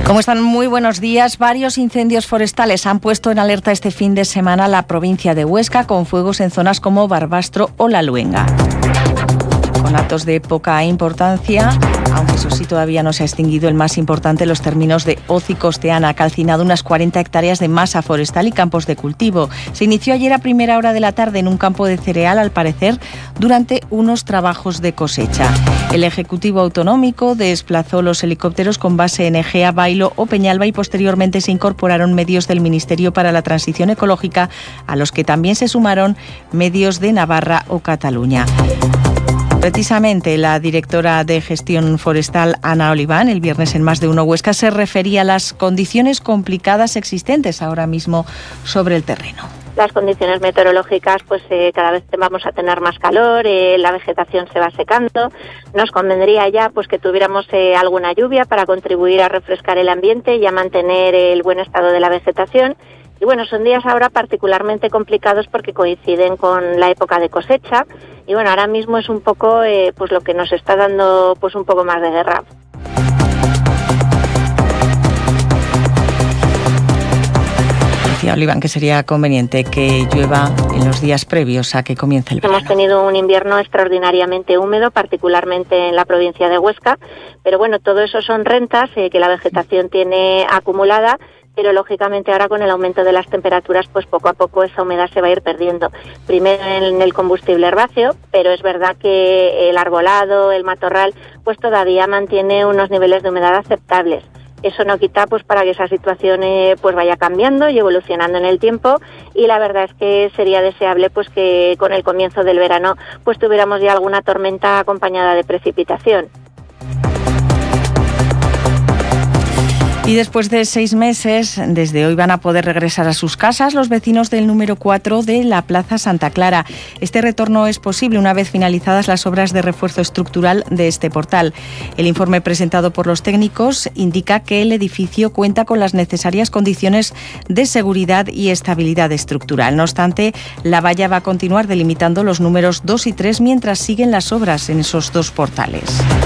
¿Cómo están? Muy buenos días. Varios incendios forestales han puesto en alerta este fin de semana la provincia de Huesca, con fuegos en zonas como Barbastro o La Luenga. Con actos de poca importancia, aunque eso sí todavía no se ha extinguido el más importante, los términos de Hoz y Costeana. Ha calcinado unas 40 hectáreas de masa forestal y campos de cultivo. Se inició ayer a primera hora de la tarde en un campo de cereal, al parecer, durante unos trabajos de cosecha. El Ejecutivo Autonómico desplazó los helicópteros con base en Egea, Bailo o Peñalba y posteriormente se incorporaron medios del Ministerio para la Transición Ecológica, a los que también se sumaron medios de Navarra o Cataluña. Precisamente la directora de Gestión Forestal, Ana Oliván, el viernes en Más de Uno Huesca, se refería a las condiciones complicadas existentes ahora mismo sobre el terreno. Las condiciones meteorológicas, pues cada vez vamos a tener más calor, la vegetación se va secando. Nos convendría ya pues que tuviéramos alguna lluvia para contribuir a refrescar el ambiente y a mantener el buen estado de la vegetación. Y bueno, son días ahora particularmente complicados porque coinciden con la época de cosecha. Y bueno, ahora mismo es un poco pues lo que nos está dando pues un poco más de guerra. Decía Oliván que sería conveniente que llueva en los días previos a que comience el verano. Hemos tenido un invierno extraordinariamente húmedo, particularmente en la provincia de Huesca, pero bueno, todo eso son rentas que la vegetación tiene acumulada, pero lógicamente ahora con el aumento de las temperaturas, pues poco a poco esa humedad se va a ir perdiendo. Primero en el combustible herbáceo, pero es verdad que el arbolado, el matorral, pues todavía mantiene unos niveles de humedad aceptables. Eso no quita pues para que esa situación pues vaya cambiando y evolucionando en el tiempo, y la verdad es que sería deseable pues que con el comienzo del verano pues tuviéramos ya alguna tormenta acompañada de precipitación. Y después de 6 meses, desde hoy van a poder regresar a sus casas los vecinos del número 4 de la Plaza Santa Clara. Este retorno es posible una vez finalizadas las obras de refuerzo estructural de este portal. El informe presentado por los técnicos indica que el edificio cuenta con las necesarias condiciones de seguridad y estabilidad estructural. No obstante, la valla va a continuar delimitando los números 2 y 3 mientras siguen las obras en esos dos portales.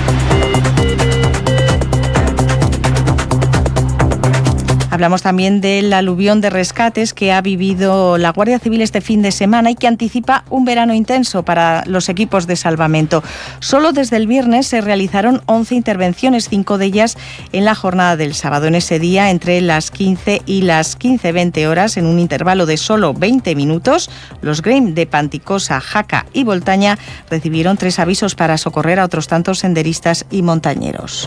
Hablamos también del aluvión de rescates que ha vivido la Guardia Civil este fin de semana y que anticipa un verano intenso para los equipos de salvamento. Solo desde el viernes se realizaron 11 intervenciones, 5 de ellas en la jornada del sábado. En ese día, entre las 15 y las 15:20 horas, en un intervalo de solo 20 minutos, los GREIM de Panticosa, Jaca y Voltaña recibieron 3 avisos para socorrer a otros tantos senderistas y montañeros.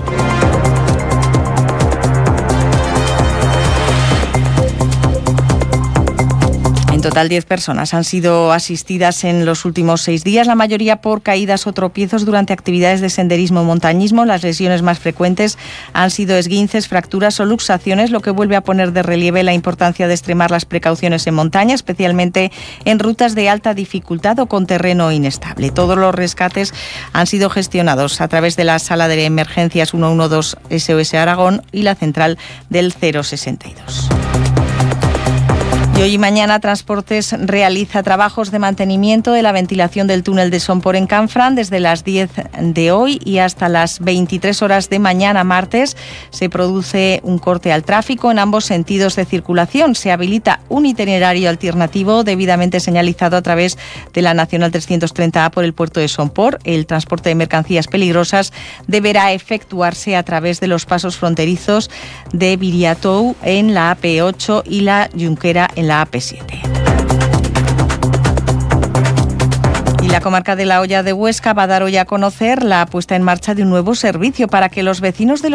En total, 10 personas han sido asistidas en los últimos 6 días, la mayoría por caídas o tropiezos durante actividades de senderismo o montañismo. Las lesiones más frecuentes han sido esguinces, fracturas o luxaciones, lo que vuelve a poner de relieve la importancia de extremar las precauciones en montaña, especialmente en rutas de alta dificultad o con terreno inestable. Todos los rescates han sido gestionados a través de la Sala de Emergencias 112 SOS Aragón y la central del 062. Y hoy y mañana Transportes realiza trabajos de mantenimiento de la ventilación del túnel de Sompor en Canfrán desde las 10 de hoy y hasta las 23 horas de mañana martes. Se produce un corte al tráfico en ambos sentidos de circulación. Se habilita un itinerario alternativo debidamente señalizado a través de la Nacional 330A por el puerto de Sompor. El transporte de mercancías peligrosas deberá efectuarse a través de los pasos fronterizos de Viriatou en la AP8 y la Junquera en la AP7. Y la comarca de La Hoya de Huesca va a dar hoy a conocer la puesta en marcha de un nuevo servicio para que los vecinos de los